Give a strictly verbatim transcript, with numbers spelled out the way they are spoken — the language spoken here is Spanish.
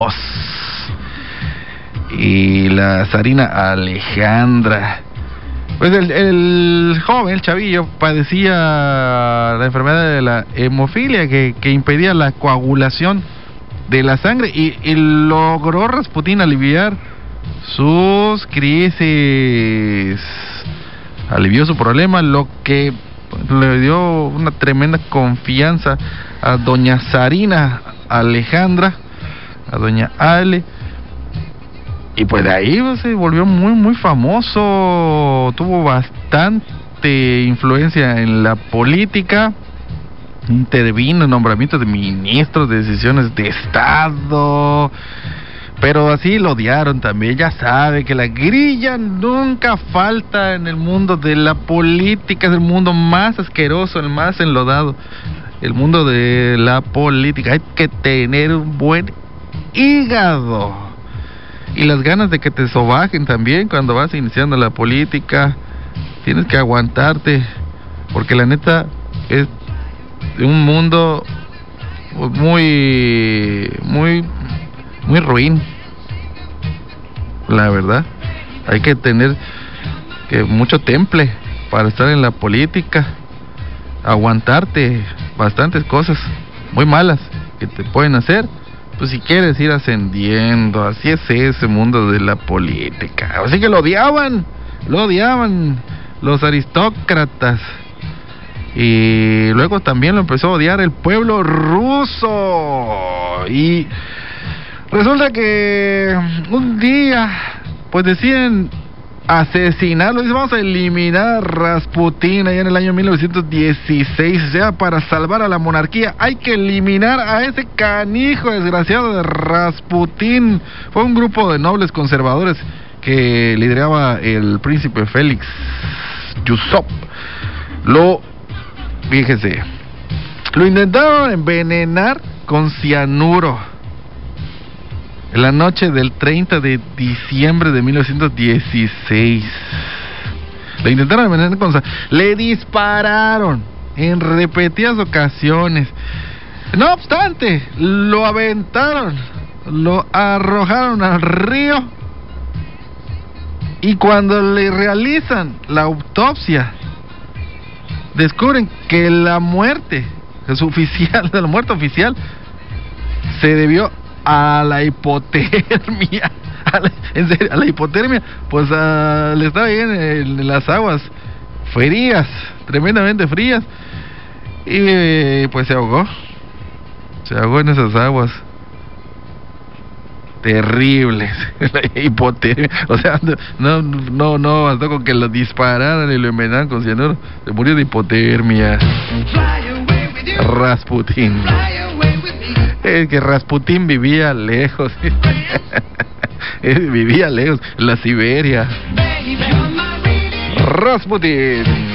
y la zarina Alejandra. Pues el, el joven, el chavillo, padecía la enfermedad de la hemofilia que, que impedía la coagulación de la sangre y, y logró Rasputín aliviar sus crisis. Alivió su problema, lo que le dio una tremenda confianza a doña Zarina Alejandra, a doña Ale, y pues de ahí pues, se volvió muy muy famoso, tuvo bastante influencia en la política, intervino en nombramientos de ministros, de decisiones de Estado, pero así lo odiaron también. Ya sabe que la grilla nunca falta en el mundo de la política, es el mundo más asqueroso, el más enlodado, el mundo de la política. Hay que tener un buen hígado y las ganas de que te sobajen también cuando vas iniciando la política. Tienes que aguantarte, porque la neta es un mundo muy, muy, muy ruin. La verdad, hay que tener que mucho temple para estar en la política, aguantarte bastantes cosas muy malas que te pueden hacer, pues si quieres ir ascendiendo. Así es ese mundo de la política. Así que lo odiaban, lo odiaban los aristócratas. Y luego también lo empezó a odiar el pueblo ruso. Y resulta que un día pues deciden asesinarlo. Dicen, vamos a eliminar a Rasputín allá en el año mil novecientos dieciséis. O sea, para salvar a la monarquía hay que eliminar a ese canijo desgraciado de Rasputín. Fue un grupo de nobles conservadores que lideraba el príncipe Félix Yusuf. Lo, fíjese, lo intentaron envenenar con cianuro en la noche del treinta de diciembre de mil novecientos dieciséis. Le intentaron envenenar con cianuro. Le dispararon en repetidas ocasiones. No obstante, lo aventaron, lo arrojaron al río. Y cuando le realizan la autopsia, descubren que la muerte, su oficial, la muerte oficial, se debió a la hipotermia. A la, en serio, a la hipotermia, pues uh, le estaba ahí en, en las aguas frías, tremendamente frías, y pues se ahogó, se ahogó en esas aguas terribles. La hipotermia, o sea, no, no, no bastó con que lo dispararan y lo envenenaran con cianuro, se murió de hipotermia. Rasputín. Es que Rasputín vivía lejos. Vivía lejos, en la Siberia. Rasputín.